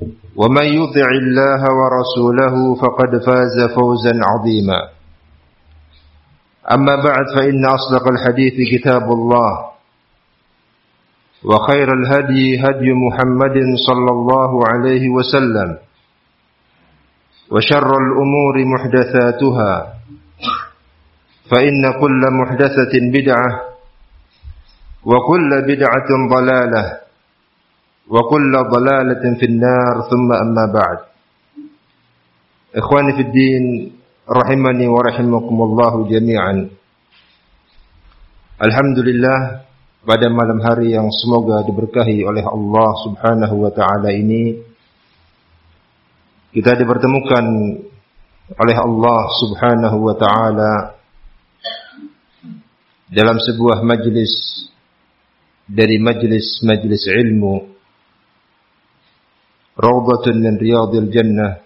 ومن يطع الله ورسوله فقد فاز فوزا عظيما أما بعد فإن أصدق الحديث كتاب الله وخير الهدي هدي محمد صلى الله عليه وسلم وشر الأمور محدثاتها فإن كل محدثة بدعة وكل بدعة ضلالة وكل ضلالة في النار ثم أما بعد إخواني في الدين rahimani wa rahimakumullah jami'an. Alhamdulillah, pada malam hari yang semoga diberkahi oleh Allah Subhanahu wa taala ini kita dipertemukan oleh Allah Subhanahu wa taala dalam sebuah majlis dari majlis ilmu, Rawdatun min Riyadil Jannah,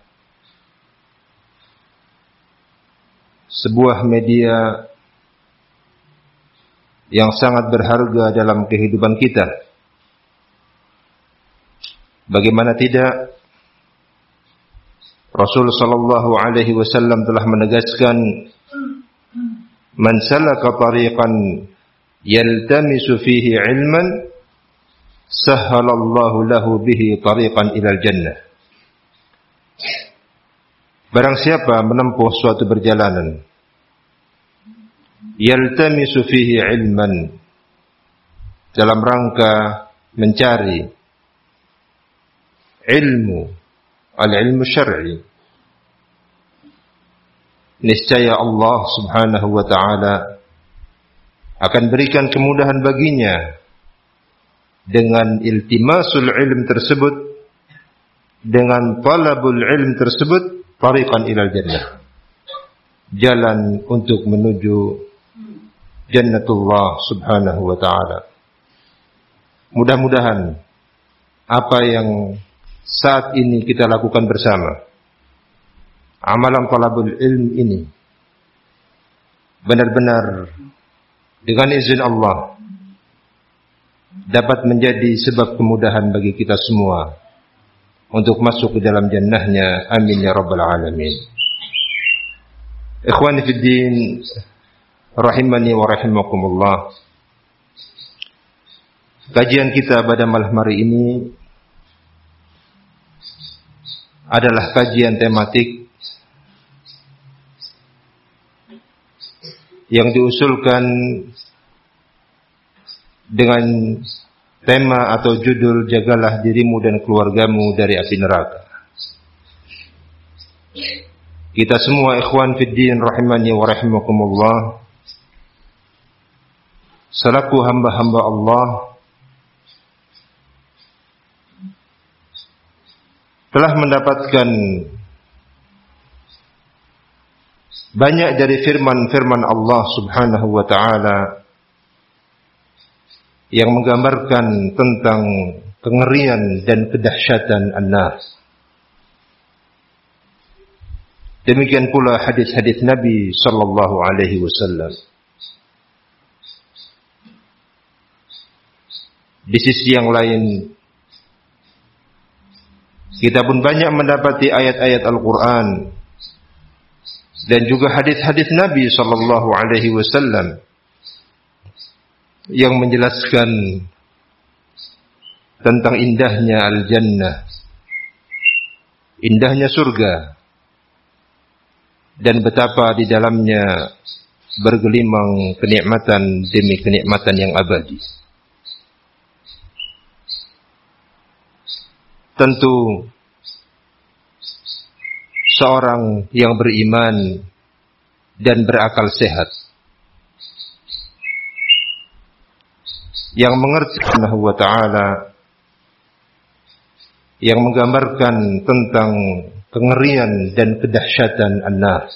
sebuah media yang sangat berharga dalam kehidupan kita. Bagaimana tidak, Rasul sallallahu alaihi wasallam telah menegaskan, man salaka tariqan yaltamisu fihi ilman sahhalallahu lahu bihi tariqan ilal jannah. Barang siapa menempuh suatu perjalanan yaltamisu fihi ilman, dalam rangka mencari ilmu, al-ilmu syar'i, niscaya Allah Subhanahu wa ta'ala akan berikan kemudahan baginya dengan iltimasul ilm tersebut, dengan talabul ilm tersebut, tariqan ilal jannah, jalan untuk menuju jannatullah Subhanahu wa ta'ala. Mudah-mudahan apa yang saat ini kita lakukan bersama, amalan talabul ilm ini, benar-benar dengan izin Allah dapat menjadi sebab kemudahan bagi kita semua untuk masuk ke dalam jannahnya. Amin ya rabbal alamin. Ikhwani fid din, rahimani wa rahimakumullah. Kajian kita pada malam hari ini adalah kajian tematik yang diusulkan dengan tema atau judul, jagalah dirimu dan keluargamu dari api neraka. Kita semua ikhwan fiddin rahimani wa rahimakumullah, selaku hamba-hamba Allah, telah mendapatkan banyak dari firman-firman Allah Subhanahu wa ta'ala yang menggambarkan tentang kengerian dan kedahsyatan an-nar. Demikian pula hadis-hadis Nabi sallallahu alaihi wasallam. Di sisi yang lain, kita pun banyak mendapati ayat-ayat Al-Quran dan juga hadis-hadis Nabi sallallahu alaihi wasallam yang menjelaskan tentang indahnya al-jannah, indahnya surga, dan betapa di dalamnya bergelimang kenikmatan demi kenikmatan yang abadi. Tentu seorang yang beriman dan berakal sehat, yang mengerti Subhanahu wa ta'ala, yang menggambarkan tentang kengerian dan kedahsyatan an-nar.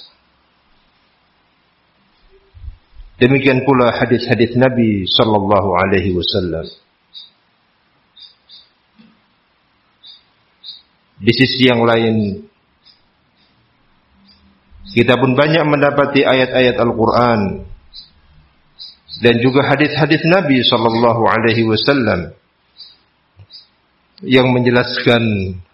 Demikian pula hadis-hadis Nabi sallallahu alaihi wasallam. Di sisi yang lain, kita pun banyak mendapati ayat-ayat Al-Quran dan juga hadis-hadis Nabi sallallahu alaihi wasallam yang menjelaskan